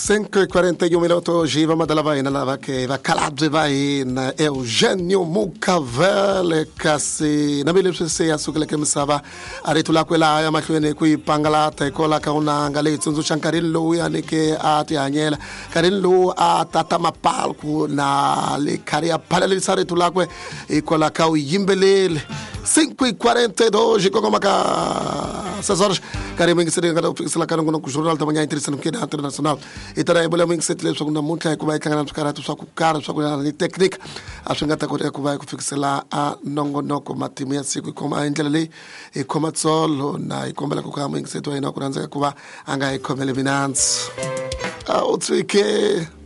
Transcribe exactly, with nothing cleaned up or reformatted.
cinco e quarenta e um minutos hoje vamos dar vai na lava que vai calado vai na Eugênio Mukavele kasi na bile pse asukele ke msava aritula kwela ya mahlwene ku ipangala ta ikola ka una ngale tsunzu chankarin lo ya ne ke ati anyela karin lo atata mapalku na le karia palale sare tulakwe ikola ka yimbelele cinco e quarenta e dois como maca seis horas caramba que seria cada fixar cara com o jornal da manhã interessante que é internacional e também é bom que se tele sobre muito que vai canal cara só com cara só com a técnica a chegada coreia que vai fixar lá a nongo noko matimia siku como a intelele e como solo na e como ela com a mãe que se toa na kuranza que vai anga e como ele finance a outro que